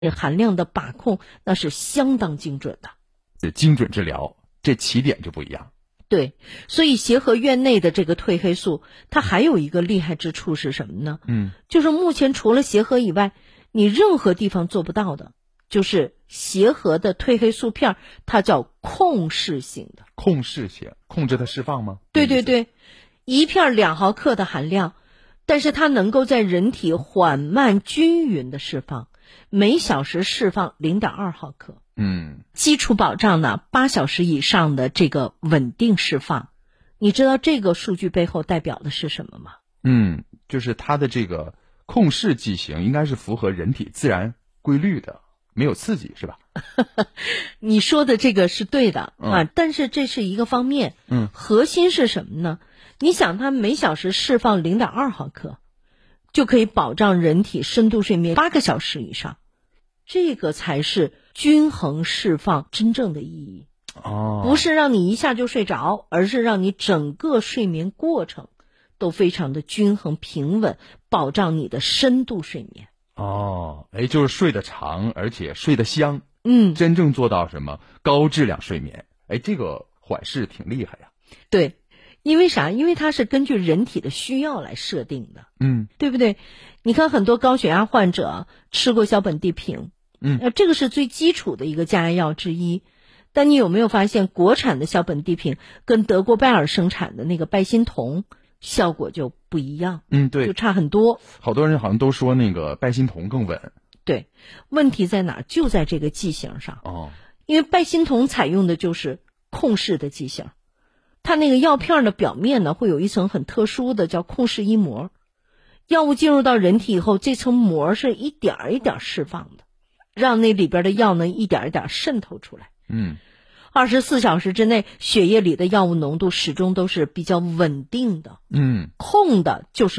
含量的把控那是相当精准的。 精准治疗，这起点就不一样。 对，所以协和院内的这个褪黑素，它还有一个厉害之处是什么呢？就是目前除了协和以外，你任何地方做不到的，就是协和的褪黑素片，它叫控释型的。 控制它释放吗？ 对对对，一片2毫克的含量，但是它能够在人体缓慢均匀的释放，每小时释放0.2毫克。基础保障呢8小时以上的这个稳定释放。你知道这个数据背后代表的是什么吗？ 就是它的这个控释剂型应该是符合人体自然规律的，没有刺激，是吧？ 你说的这个是对的但是这是一个方面。核心是什么呢？你想它每小时释放0.2毫克，就可以保障人体深度睡眠8个小时以上，这个才是均衡释放真正的意义。不是让你一下就睡着，而是让你整个睡眠过程都非常的均衡平稳，保障你的深度睡眠。 就是睡得长，而且睡得香。真正做到什么高质量睡眠。这个缓释挺厉害呀。 对，因为啥？因为它是根据人体的需要来设定的。对不对？你看很多高血压患者吃过小苯地平，这个是最基础的一个降压药之一。但你有没有发现，国产的小苯地平跟德国拜耳生产的那个拜心酮效果就不一样？ 对， 就差很多。 好多人好像都说那个拜心酮更稳。 对，问题在哪儿？就在这个剂型上。因为拜心酮采用的就是控释的剂型，它那个药片的表面呢会有一层很特殊的叫控释衣膜，药物进入到人体以后，这层膜是一点一点释放的，让那里边的药呢一点一点渗透出来。24小时之内，血液里的药物浓度始终都是比较稳定的。控的就是